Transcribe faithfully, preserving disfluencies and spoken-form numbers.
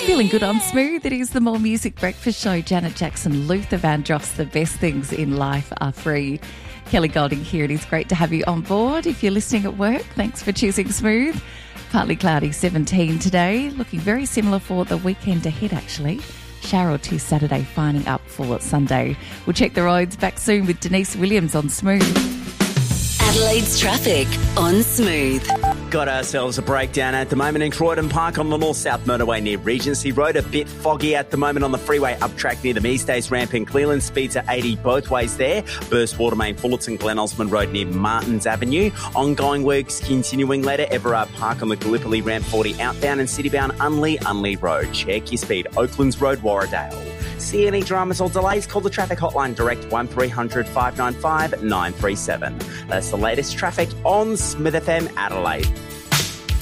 Feeling good on Smooth. It is the More Music Breakfast Show. Janet Jackson, Luther Vandross, the best things in life are free. Kelly Golding here. It is great to have you on board. If you're listening at work, thanks for choosing Smooth. Partly cloudy, seventeen today. Looking very similar for the weekend ahead, actually. Shower or two Saturday, finding up for Sunday. We'll check the roads back soon with Denise Williams on Smooth. Adelaide's traffic on Smooth. Got ourselves a breakdown at the moment in Croydon Park on the north-south motorway near Regency Road. A bit foggy at the moment on the freeway up track near the Meastays ramp in Cleveland. Speeds are eighty both ways there. Burst Water Main Fullerton Glen Osmond Road near Martins Avenue. Ongoing works continuing later. Everard Park on the Gallipoli ramp forty outbound and citybound Unley Unley Road. Check your speed. Oaklands Road, Warradale. See any dramas or delays? Call the traffic hotline direct one three hundred five nine five nine three seven. That's the latest traffic on Smith F M Adelaide.